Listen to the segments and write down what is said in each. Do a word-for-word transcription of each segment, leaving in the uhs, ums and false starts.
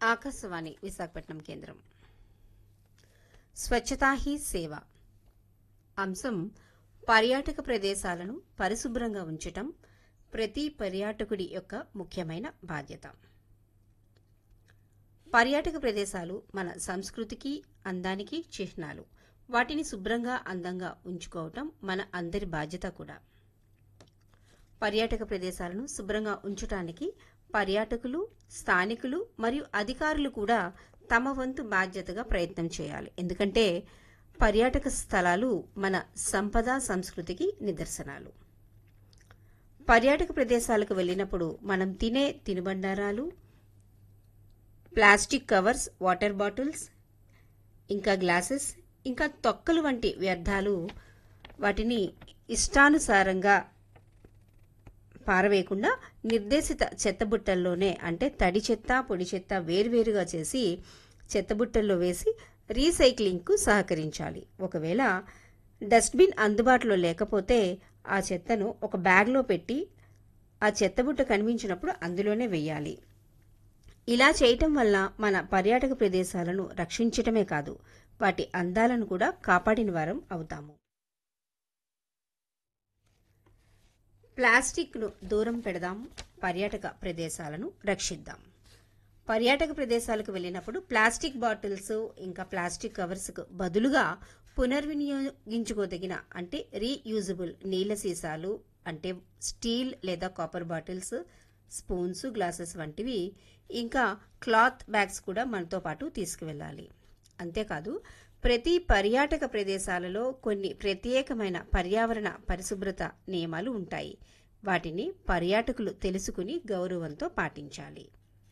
ఆకాశవాణి విశాఖపట్నం కేంద్రం. స్వచ్ఛతా హీ సేవ అంశం పర్యాటక ప్రదేశాలను పరిశుభ్రంగా ఉంచటం ప్రతి పర్యాటకుడి యొక్క ముఖ్యమైన బాధ్యత. పర్యాటక ప్రదేశాలు మన సంస్కృతికి అందానికి చిహ్నాలు. వాటిని శుభ్రంగా అందంగా ఉంచుకోవటం మన అందరి బాధ్యత కూడా. పర్యాటక ప్రదేశాలను శుభ్రంగా ఉంచటానికి పర్యాటకులు, స్థానికులు మరియు అధికారులు కూడా తమ వంతు బాధ్యతగా ప్రయత్నం చేయాలి. ఎందుకంటే పర్యాటక స్థలాలు మన సంపద సంస్కృతికి నిదర్శనాలు. పర్యాటక ప్రదేశాలకు వెళ్ళినప్పుడు మనం తినే తినుబండారాలు, ప్లాస్టిక్ కవర్స్, వాటర్ బాటిల్స్, ఇంకా గ్లాసెస్, ఇంకా తొక్కలు వంటి వ్యర్థాలు వాటిని ఇష్టానుసారంగా పారవేయకుండా నిర్దేశిత చెత్తబుట్టల్లోనే, అంటే తడి చెత్త పొడి చెత్త వేరువేరుగా చేసి చెత్తబుట్టల్లో వేసి రీసైక్లింగ్కు సహకరించాలి. ఒకవేళ డస్ట్బిన్ అందుబాటులో లేకపోతే ఆ చెత్తను ఒక బ్యాగ్లో పెట్టి ఆ చెత్తబుట్ట కనిపించినప్పుడు అందులోనే వెయ్యాలి. ఇలా చేయటం వల్ల మన పర్యాటక ప్రదేశాలను రక్షించటమే కాదు, వాటి అందాలను కూడా కాపాడిన వారం అవుతాము. ప్లాస్టిక్ను దూరం పెడదాం, పర్యాటక ప్రదేశాలను రక్షిద్దాం. పర్యాటక ప్రదేశాలకు వెళ్ళినప్పుడు ప్లాస్టిక్ బాటిల్స్ ఇంకా ప్లాస్టిక్ కవర్స్కు బదులుగా పునర్వినియోగించుకోదగిన అంటే రీయూజబుల్ నీళ్ల సీసాలు, అంటే స్టీల్ లేదా కాపర్ బాటిల్స్, స్పూన్స్, గ్లాసెస్ వంటివి, ఇంకా క్లాత్ బ్యాగ్స్ కూడా మనతో పాటు తీసుకువెళ్ళాలి. అంతేకాదు ప్రతి పర్యాటక ప్రదేశాలలో కొన్ని ప్రత్యేకమైన పర్యావరణ పరిశుభ్రత నియమాలు ఉంటాయి. వాటిని పర్యాటకులు తెలుసుకుని గౌరవంతో పాటించాలి.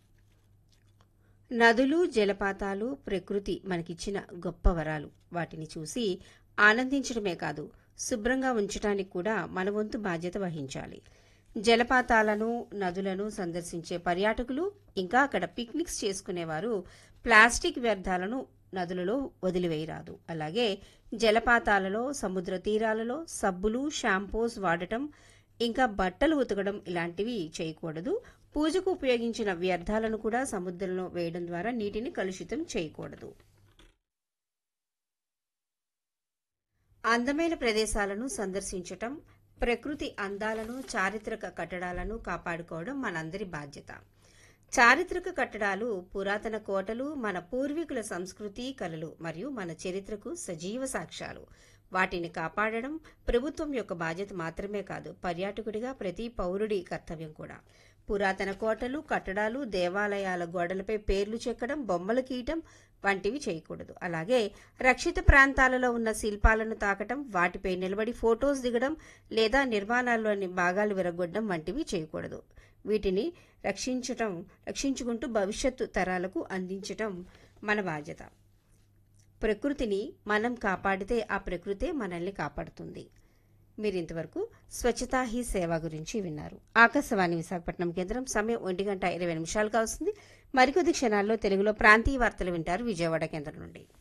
నదులు, జలపాతాలు ప్రకృతి మనకిచ్చిన గొప్ప వరాలు. వాటిని చూసి ఆనందించడమే కాదు, శుభ్రంగా ఉంచడానికి కూడా మన వంతు బాధ్యత వహించాలి. జలపాతాలను, నదులను సందర్శించే పర్యాటకులు, ఇంకా అక్కడ పిక్నిక్స్ చేసుకునేవారు ప్లాస్టిక్ వ్యర్థాలను నదులలో వదిలివేయరాదు. అలాగే జలపాతాలలో, సముద్ర తీరాలలో సబ్బులు, షాంపూస్ వాడటం, ఇంకా బట్టలు ఉతకడం ఇలాంటివి చేయకూడదు. పూజకు ఉపయోగించిన వ్యర్థాలను కూడా సముద్రంలో వేయడం ద్వారా నీటిని కలుషితం చేయకూడదు. అందమైన ప్రదేశాలను సందర్శించటం, ప్రకృతి అందాలను, చారిత్రక కట్టడాలను కాపాడుకోవడం మనందరి బాధ్యత. చారిత్రక కట్టడాలు, పురాతన కోటలు మన పూర్వీకుల సంస్కృతి, కళలు మరియు మన చరిత్రకు సజీవ సాక్ష్యాలు. వాటిని కాపాడడం ప్రభుత్వం యొక్క బాధ్యత మాత్రమే కాదు, పర్యాటకుడిగా ప్రతి పౌరుడి కర్తవ్యం కూడా. పురాతన కోటలు, కట్టడాలు, దేవాలయాల గోడలపై పేర్లు చెక్కడం, బొమ్మలు గీయటం వంటివి చేయకూడదు. అలాగే రక్షిత ప్రాంతాలలో ఉన్న శిల్పాలను తాకటం, వాటిపై నిలబడి ఫొటోస్ దిగడం లేదా నిర్మాణాల్లోని భాగాలు విరగొట్టడం వంటివి చేయకూడదు. వీటిని రక్షించటం రక్షించుకుంటూ భవిష్యత్తు తరాలకు అందించటం మన బాధ్యత. ప్రకృతిని మనం కాపాడితే ఆ ప్రకృతే మనల్ని కాపాడుతుంది. మీరు ఇంతవరకు స్వచ్ఛతా హీ సేవ గురించి విన్నారు. ఆకాశవాణి విశాఖపట్నం కేంద్రం. సమయం ఒంటి గంట ఇరవై నిమిషాలుగా వస్తుంది. మరికొద్ది క్షణాల్లో తెలుగులో ప్రాంతీయ వార్తలు వింటారు విజయవాడ కేంద్రం నుండి.